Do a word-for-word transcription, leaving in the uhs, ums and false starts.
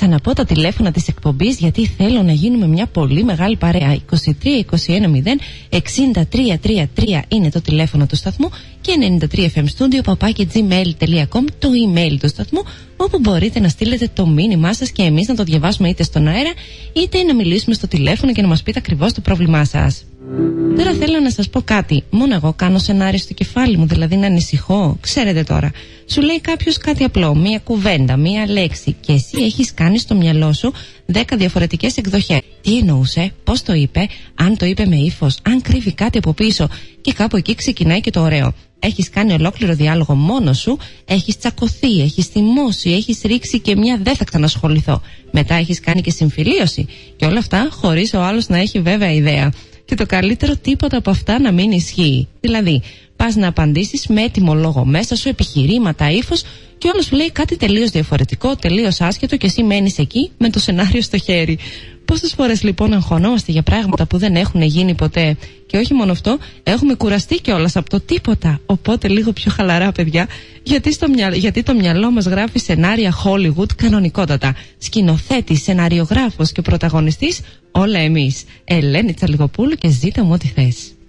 ξαναπώ τα τηλέφωνα της εκπομπής, γιατί θέλω να γίνουμε μια πολύ μεγάλη παρέα. είκοσι τρία είκοσι ένα μηδέν εξήντα τρία τριάντα τρία είναι το τηλέφωνο του σταθμού και ενενήντα τρία εφ εμ studio παπάκι gmail τελεία com το email του σταθμού, όπου μπορείτε να στείλετε το μήνυμά σας και εμείς να το διαβάσουμε είτε στον αέρα είτε να μιλήσουμε στο τηλέφωνο και να μας πείτε ακριβώς το πρόβλημά σας. Τώρα θέλω να σας πω κάτι. Μόνο εγώ κάνω σενάριο στο κεφάλι μου, δηλαδή να ανησυχώ. Ξέρετε τώρα, σου λέει κάποιος κάτι απλό, μία κουβέντα, μία λέξη, και εσύ έχεις κάνει στο μυαλό σου δέκα διαφορετικές εκδοχές. Τι εννοούσε, πώς το είπε, αν το είπε με ύφος, αν κρύβει κάτι από πίσω, και κάπου εκεί ξεκινάει και το ωραίο. Έχεις κάνει ολόκληρο διάλογο μόνος σου, έχεις τσακωθεί, έχεις θυμώσει, έχεις ρίξει και μια δεν θα ξανασχοληθώ. Μετά έχεις κάνει και συμφιλίωση, και όλα αυτά χωρίς ο άλλος να έχει βέβαια ιδέα. Και το καλύτερο, τίποτα από αυτά να μην ισχύει. Δηλαδή, πας να απαντήσεις με έτοιμο λόγο μέσα σου, επιχειρήματα, ύφος, και όλος σου λέει κάτι τελείως διαφορετικό, τελείως άσχετο, και εσύ μένεις εκεί με το σενάριο στο χέρι. Πόσες φορές λοιπόν αγχωνόμαστε για πράγματα που δεν έχουν γίνει ποτέ, και όχι μόνο αυτό, έχουμε κουραστεί κιόλας από το τίποτα. Οπότε λίγο πιο χαλαρά, παιδιά, γιατί, στο μυαλ... γιατί το μυαλό μας γράφει σενάρια Hollywood κανονικότατα. Σκηνοθέτης, σεναριογράφος και πρωταγωνιστής, όλα εμείς. Ελένη Τσαλιγοπούλου και ζήτα μου ό,τι θες.